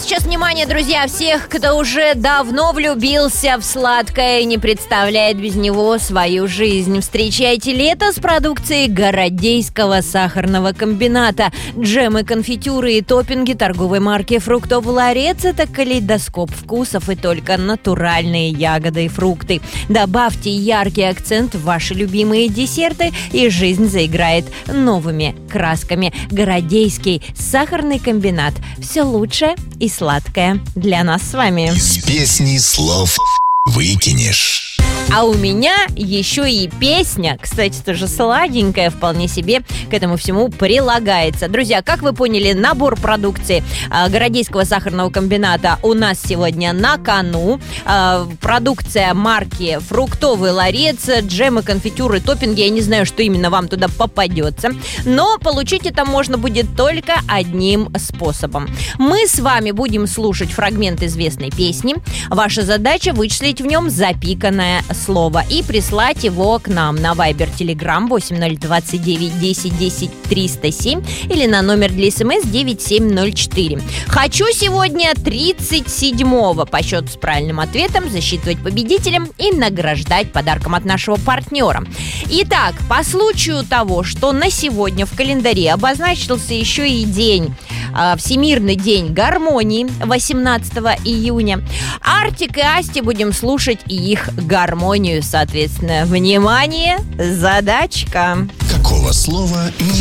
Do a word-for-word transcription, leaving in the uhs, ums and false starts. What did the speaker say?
сейчас внимание, друзья, всех, кто уже давно влюбился в сладкое и не представляет без него свою жизнь. Встречайте лето с продукцией Городейского сахарного комбината. Джемы, конфитюры и топпинги торговой марки «Фруктов Ларец» — это калейдоскоп вкусов и только натуральные ягоды и фрукты. Добавьте яркий акцент в ваши любимые десерты, и жизнь заиграет новыми красками. Городейский сахарный комбинат. Все лучшее и сладкое для нас с вами. Из песни слов выкинешь. А у меня еще и песня, кстати, тоже сладенькая, вполне себе к этому всему прилагается. Друзья, как вы поняли, набор продукции э, Городейского сахарного комбината у нас сегодня на кону. Э, продукция марки «Фруктовый Ларец», джемы, конфитюры, топпинги. Я не знаю, что именно вам туда попадется, но получить это можно будет только одним способом. Мы с вами будем слушать фрагмент известной песни. Ваша задача — вычислить в нем запиканное слово и прислать его к нам на Viber, Telegram восемь ноль двадцать девять десять десять триста семь или на номер для смс девять семь ноль четыре. Хочу сегодня тридцать седьмого по счету с правильным ответом засчитывать победителем и награждать подарком от нашего партнера. Итак, по случаю того, что на сегодня в календаре обозначился еще и день, Всемирный день гармонии, восемнадцатого июня, Артик и Асти будем слушать и их гармонию, соответственно. Внимание, задачка. Какого слова не